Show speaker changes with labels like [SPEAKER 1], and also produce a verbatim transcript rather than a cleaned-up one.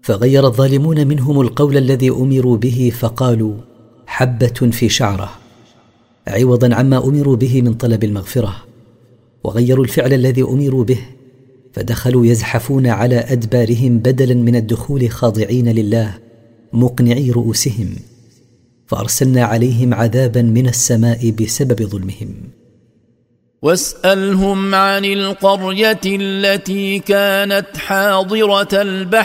[SPEAKER 1] فغير الظالمون منهم القول الذي أمروا به فقالوا حبة في شعرة، عوضا عما أمروا به من طلب المغفرة، وغيروا الفعل الذي أمروا به فدخلوا يزحفون على أدبارهم بدلا من الدخول خاضعين لله مقنعي رؤوسهم، فأرسلنا عليهم عذابا من السماء بسبب ظلمهم.
[SPEAKER 2] واسألهم عن القرية التي كانت حاضرة البحر